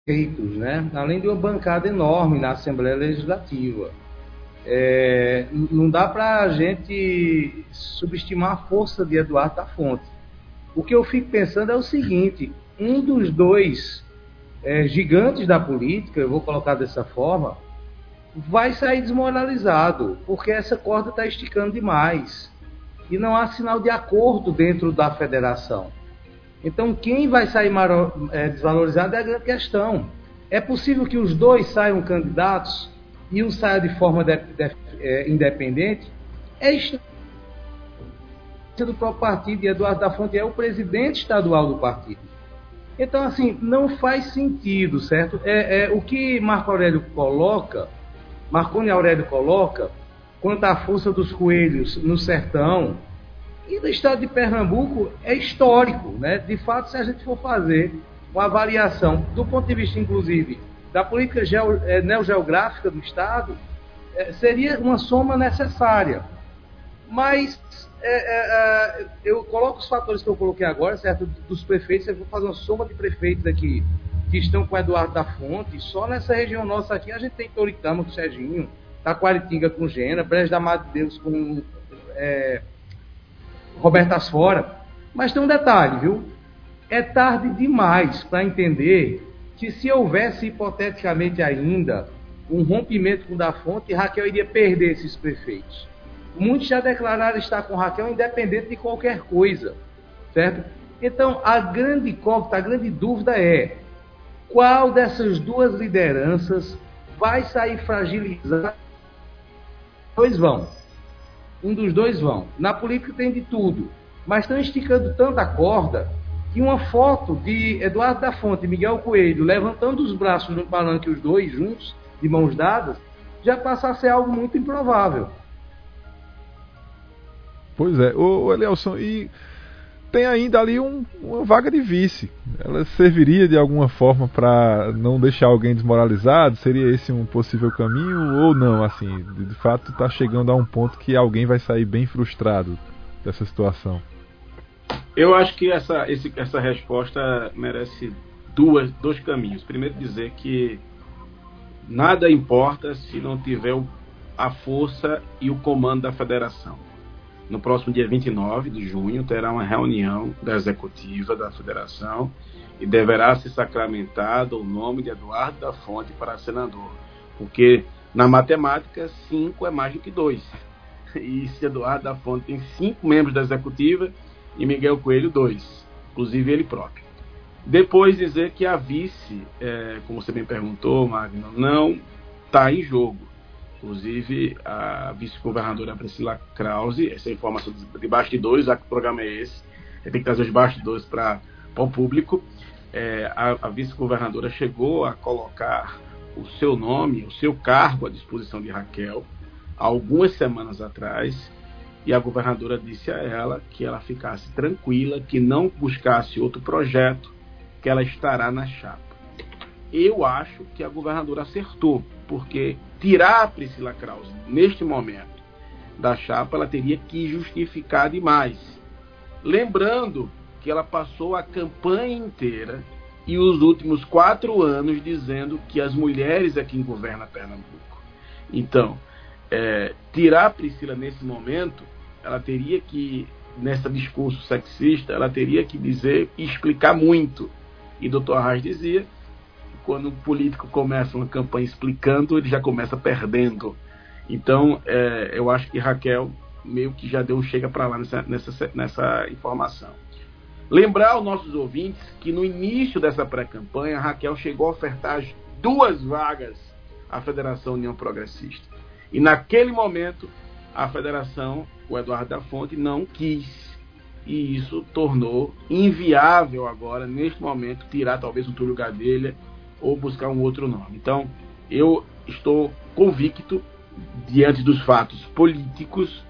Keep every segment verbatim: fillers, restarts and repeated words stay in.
feitos, né? Além de uma bancada enorme na Assembleia Legislativa. É, não dá para a gente subestimar a força de Eduardo da Fonte. O que eu fico pensando é o seguinte: um dos dois é, gigantes da política, eu vou colocar dessa forma, vai sair desmoralizado, porque essa corda está esticando demais. E não há sinal de acordo dentro da federação. Então, quem vai sair maior, é, desvalorizado é a grande questão. É possível que os dois saiam candidatos e um saia de forma de, de, é, independente? É estranho do próprio partido, e Eduardo da Fonte é o presidente estadual do partido. Então, assim, não faz sentido, certo? É, é, o que Marco Aurélio coloca, Marconi Aurélio coloca, quanto à força dos coelhos no sertão, e no estado de Pernambuco é histórico, né? De fato, se a gente for fazer uma avaliação do ponto de vista, inclusive, da política geo, é, neogeográfica do estado, é, seria uma soma necessária. Mas é, é, eu coloco os fatores que eu coloquei agora, certo? Dos prefeitos, eu vou fazer uma soma de prefeitos aqui que estão com Eduardo da Fonte. Só nessa região nossa aqui a gente tem Toritama com Serginho, Taquaritinga com Gena, Brejo da Madre de Deus com é, Roberto Asfora. Mas tem um detalhe, viu? É tarde demais para entender que se houvesse hipoteticamente ainda um rompimento com o da Fonte, Raquel iria perder esses prefeitos. Muitos já declararam estar com Raquel independente de qualquer coisa, certo? Então, a grande incógnita, a grande dúvida é: qual dessas duas lideranças vai sair fragilizada? Dois vão. Um dos dois vão. Na política tem de tudo, mas estão esticando tanta corda que uma foto de Eduardo da Fonte e Miguel Coelho levantando os braços no palanque, os dois juntos, de mãos dadas, já passa a ser algo muito improvável. Pois é, ô Elielson, e tem ainda ali um, uma vaga de vice. Ela serviria de alguma forma para não deixar alguém desmoralizado? Seria esse um possível caminho ou não? Assim, de fato está chegando a um ponto que alguém vai sair bem frustrado dessa situação. Eu acho que essa, esse, essa resposta merece duas, dois caminhos. Primeiro, dizer que nada importa se não tiver o, a força e o comando da federação. No próximo dia vinte e nove de junho terá uma reunião da executiva da federação e deverá ser sacramentado o nome de Eduardo da Fonte para senador. Porque na matemática, cinco é mais do que dois. E se Eduardo da Fonte tem cinco membros da executiva e Miguel Coelho dois, inclusive ele próprio. Depois dizer que a vice, é, como você bem perguntou, Magno, não está em jogo. Inclusive, a vice-governadora Priscila Krause, essa informação de bastidores, já que o programa é esse, tem que trazer os bastidores para o público. É, a, a vice-governadora chegou a colocar o seu nome, o seu cargo à disposição de Raquel, há algumas semanas atrás, e a governadora disse a ela que ela ficasse tranquila, que não buscasse outro projeto, que ela estará na chapa. Eu acho que a governadora acertou, porque tirar a Priscila Krause neste momento da chapa, ela teria que justificar demais. Lembrando que ela passou a campanha inteira e os últimos quatro anos dizendo que as mulheres é quem governa Pernambuco. Então, é, tirar a Priscila nesse momento, ela teria que, nesse discurso sexista, ela teria que dizer e explicar muito. E doutor Arraes dizia: quando um político começa uma campanha explicando, ele já começa perdendo. Então, é, eu acho que Raquel meio que já deu um chega para lá nessa, nessa, nessa informação. Lembrar aos nossos ouvintes que no início dessa pré-campanha, Raquel chegou a ofertar as duas vagas à Federação União Progressista. E naquele momento, a Federação, o Eduardo da Fonte, não quis. E isso tornou inviável agora, neste momento, tirar talvez o Túlio Gadelha ou buscar um outro nome. Então, eu estou convicto, diante dos fatos políticos,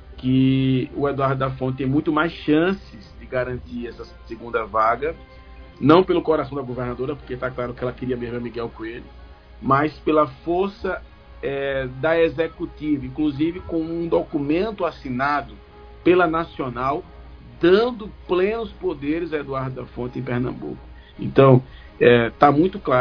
que o Eduardo da Fonte tem muito mais chances de garantir essa segunda vaga, não pelo coração da governadora, porque está claro que ela queria mesmo Miguel Coelho, mas pela força é, da executiva, inclusive com um documento assinado pela Nacional, dando plenos poderes a Eduardo da Fonte em Pernambuco. Então, está é, muito claro